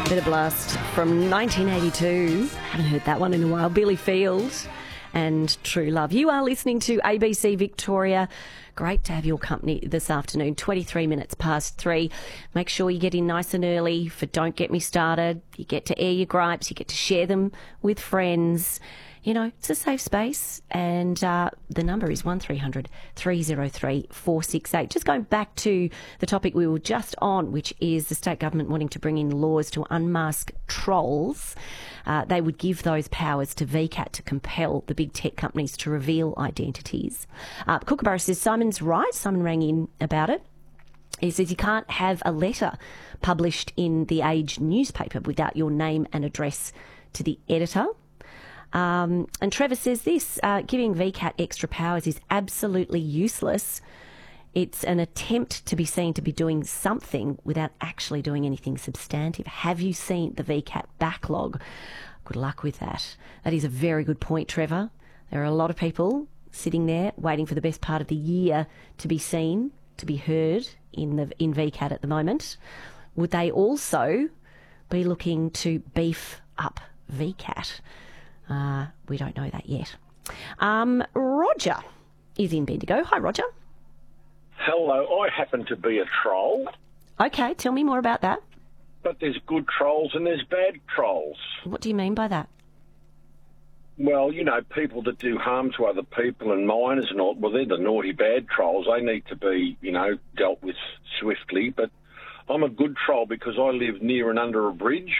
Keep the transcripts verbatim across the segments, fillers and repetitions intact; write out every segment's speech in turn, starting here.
Bit of Blast from nineteen eighty-two. Haven't heard that one in a while. Billy Field and True Love. You are listening to A B C Victoria. Great to have your company this afternoon. twenty-three minutes past three. Make sure you get in nice and early for Don't Get Me Started. You get to air your gripes. You get to share them with friends. You know, it's a safe space, and uh, the number is one three hundred three oh three four six eight. Just going back to the topic we were just on, which is the state government wanting to bring in laws to unmask trolls. Uh, they would give those powers to V CAT to compel the big tech companies to reveal identities. Uh, Kookaburra says Simon's right. Simon rang in about it. He says you can't have a letter published in the Age newspaper without your name and address to the editor. Um, and Trevor says this, uh, giving V CAT extra powers is absolutely useless. It's an attempt to be seen to be doing something without actually doing anything substantive. Have you seen the V CAT backlog? Good luck with that. That is a very good point, Trevor. There are a lot of people sitting there waiting for the best part of the year to be seen, to be heard in the in V CAT at the moment. Would they also be looking to beef up V CAT? Uh, we don't know that yet. Um, Roger is in Bendigo. Hi, Roger. Hello. I happen to be a troll. Okay, tell me more about that. But there's good trolls and there's bad trolls. What do you mean by that? Well, you know, people that do harm to other people and minors and all, well, they're the naughty bad trolls. They need to be, you know, dealt with swiftly. But I'm a good troll because I live near and under a bridge.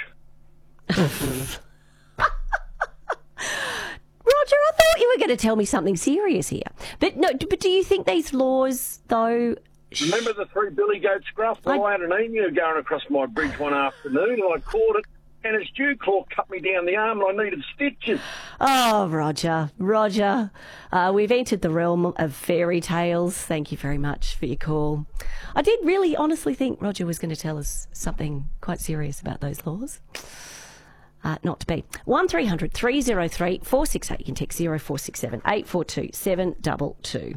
Roger, I thought you were going to tell me something serious here. But no, but do you think these laws, though... Remember the three billy goats gruff? Well, I... I had an emu going across my bridge one afternoon and I caught it and its dew claw cut me down the arm and I needed stitches. Oh, Roger, Roger. Uh, we've entered the realm of fairy tales. Thank you very much for your call. I did really honestly think Roger was going to tell us something quite serious about those laws. Uh, not to be. one three hundred three oh three four six eight. You can text zero four six seven eight four two seven two two.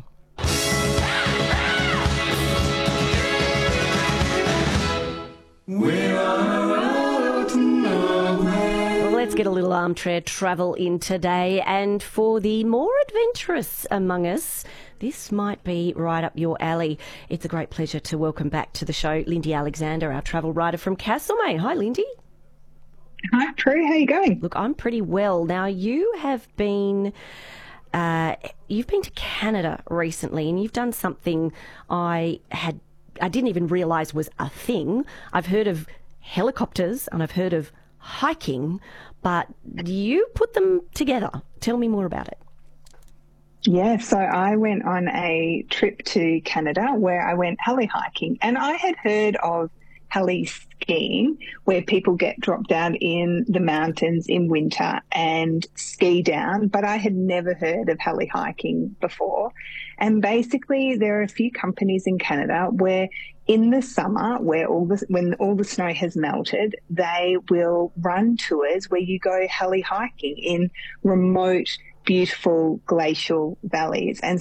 We're on a roll to nowhere. Well, let's get a little armchair travel in today. And for the more adventurous among us, this might be right up your alley. It's a great pleasure to welcome back to the show Lindy Alexander, our travel writer from Castlemaine. Hi, Lindy. Hi, Prue. How are you going? Look, I'm pretty well. Now, you have been uh, you've been to Canada recently, and you've done something I had I didn't even realise was a thing. I've heard of helicopters and I've heard of hiking, but you put them together. Tell me more about it. Yeah, so I went on a trip to Canada where I went heli hiking, and I had heard of heli skiing where people get dropped down in the mountains in winter and ski down, but I had never heard of heli hiking before. And basically there are a few companies in Canada where in the summer, where all the, when all the snow has melted, they will run tours where you go heli hiking in remote, beautiful glacial valleys. And